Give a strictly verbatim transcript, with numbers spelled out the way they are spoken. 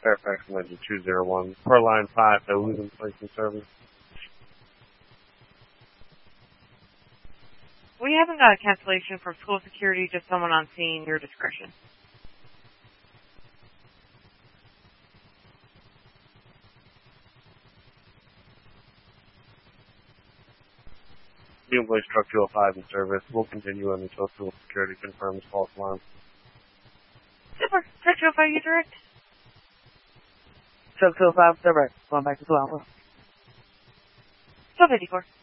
Fairfax Legend two zero one. Per line five, no losing place in service. We haven't got a cancellation from school security, just someone on scene, your discretion. New Place Truck two oh five in service. We'll continue until school security confirms false alarm. Super. Truck two oh five, you direct? Truck two oh five, direct. Going back to two Alpha. twelve fifty-four.